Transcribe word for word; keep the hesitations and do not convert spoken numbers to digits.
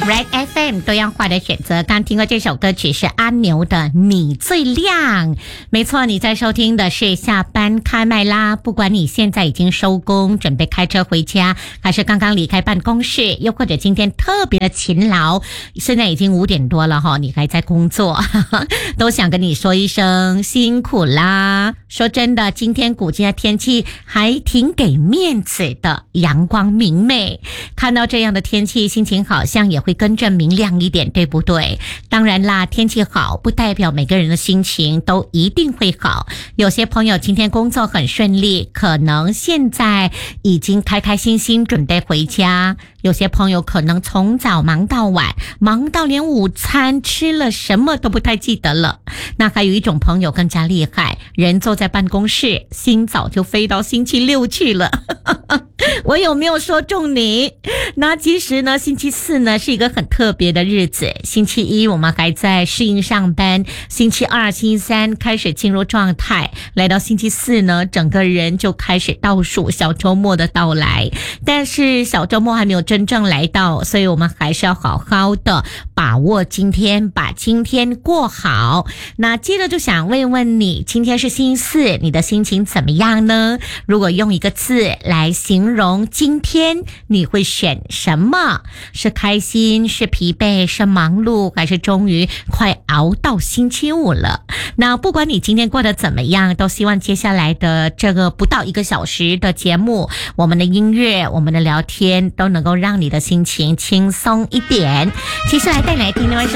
Red F M 多样化的选择，刚听过这首歌曲是阿牛的《你最亮》。没错，你在收听的是下班开麦啦。不管你现在已经收工，准备开车回家，还是刚刚离开办公室，又或者今天特别的勤劳，现在已经五点多了哈，你还在工作，都想跟你说一声辛苦啦。说真的，今天古今的天气还挺给面子的，阳光明媚，看到这样的天气，心情好像也会跟着明亮一点，对不对？当然啦，天气好不代表每个人的心情都一定会好。有些朋友今天工作很顺利，可能现在已经开开心心准备回家。有些朋友可能从早忙到晚，忙到连午餐吃了什么都不太记得了。那还有一种朋友更加厉害，人坐在办公室，心早就飞到星期六去了。我有没有说中你？那其实呢，星期四呢是一个很特别的日子。星期一我们还在适应上班，星期二、星期三开始进入状态，来到星期四呢，整个人就开始倒数小周末的到来。但是小周末还没有真正来到，所以我们还是要好好的把握今天，把今天过好。那接着就想问问你，今天是星期四，你的心情怎么样呢？如果用一个字来形容今天，你会选什么？是开心，是疲惫，是忙碌，还是终于快熬到星期五了？那不管你今天过得怎么样，都希望接下来的这个不到一个小时的节目，我们的音乐，我们的聊天，都能够让你的心情轻松一点。接下来带来听另外一首